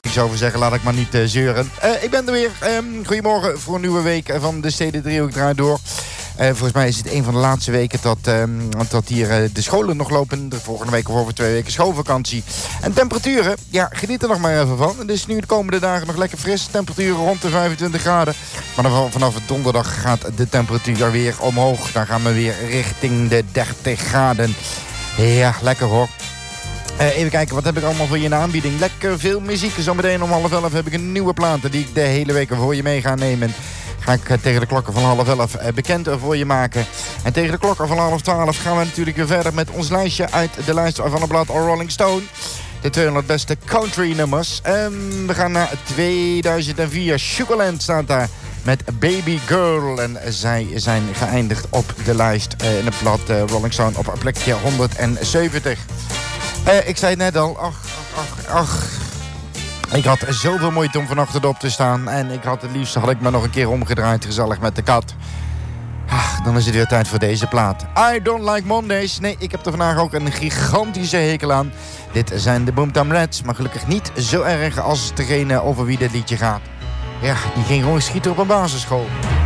iets over zeggen. Laat ik maar niet zeuren. Ik ben er weer. Goedemorgen voor een nieuwe week van de Steden Driehoek draait door. Volgens mij is het een van de laatste weken dat hier de scholen nog lopen. De volgende week of over 2 weken schoolvakantie. En temperaturen, ja, geniet er nog maar even van. Het is nu de komende dagen nog lekker fris. Temperaturen rond de 25 graden. Maar vanaf donderdag gaat de temperatuur weer omhoog. Dan gaan we weer richting de 30 graden. Ja, lekker hoor. Even kijken, wat heb ik allemaal voor je in de aanbieding? Lekker veel muziek. Zometeen om 10:30 heb ik een nieuwe plaat die ik de hele week voor je mee ga nemen. Ga ik tegen de klokken van 11:30 bekend voor je maken. En tegen de klokken van 11:12 gaan we natuurlijk weer verder met ons lijstje uit de lijst van het blad Rolling Stone. De 200 beste country nummers. We gaan naar 2004. Sugarland staat daar met Baby Girl. En zij zijn geëindigd op de lijst in het blad Rolling Stone op plekje 170. Ik zei het net al. Ach. Ik had zoveel moeite om vanochtend op te staan. En het liefst had ik me nog een keer omgedraaid, gezellig met de kat. Dan is het weer tijd voor deze plaat. I don't like Mondays. Nee, ik heb er vandaag ook een gigantische hekel aan. Dit zijn de Boomtown Rats. Maar gelukkig niet zo erg als degene over wie dit liedje gaat. Ja, die ging gewoon schieten op een basisschool.